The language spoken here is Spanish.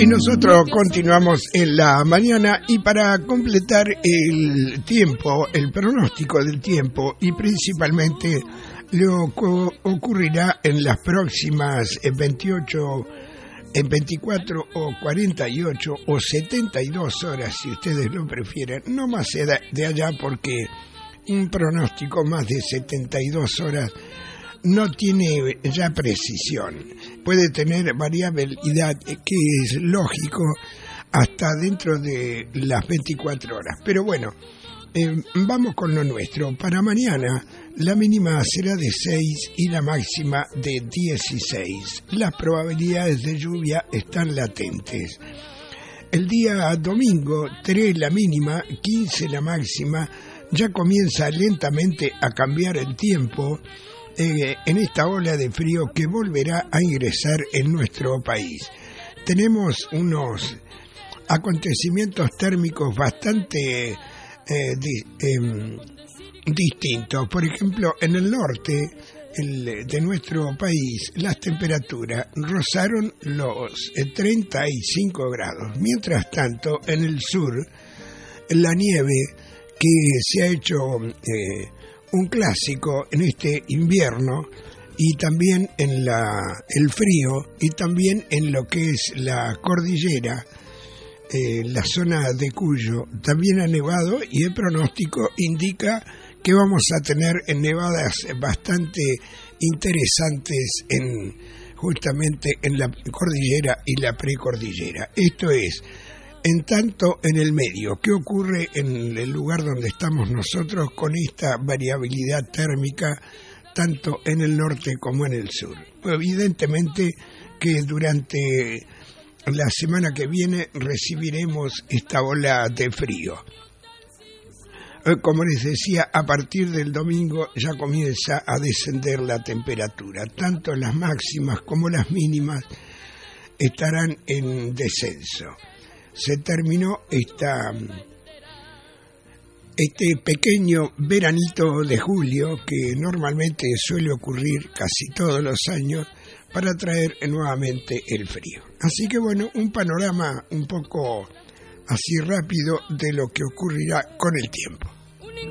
Y nosotros continuamos en la mañana, y para completar el tiempo, el pronóstico del tiempo, y principalmente lo que ocurrirá en las próximas 24 o 48 o 72 horas, si ustedes lo prefieren, no más de allá, porque un pronóstico más de 72 horas no tiene ya precisión, puede tener variabilidad, que es lógico, hasta dentro de las 24 horas. Pero bueno, vamos con lo nuestro. Para mañana la mínima será de 6 y la máxima de 16. Las probabilidades de lluvia están latentes. El día domingo, 3 la mínima, 15 la máxima. Ya comienza lentamente a cambiar el tiempo en esta ola de frío que volverá a ingresar en nuestro país. Tenemos unos acontecimientos térmicos bastante distintos. Por ejemplo, en el norte de nuestro país, las temperaturas rozaron los 35 grados. Mientras tanto, en el sur, la nieve, que se ha hecho un clásico en este invierno, y también en el frío, y también en lo que es la cordillera, la zona de Cuyo, también ha nevado, y el pronóstico indica que vamos a tener nevadas bastante interesantes justamente en la cordillera y la precordillera. Esto es, en tanto en el medio, ¿qué ocurre en el lugar donde estamos nosotros con esta variabilidad térmica, tanto en el norte como en el sur? Evidentemente que durante la semana que viene recibiremos esta ola de frío. Como les decía, a partir del domingo ya comienza a descender la temperatura. Tanto las máximas como las mínimas estarán en descenso. Se terminó este pequeño veranito de julio, que normalmente suele ocurrir casi todos los años, para traer nuevamente el frío. Así que bueno, un panorama un poco así rápido de lo que ocurrirá con el tiempo.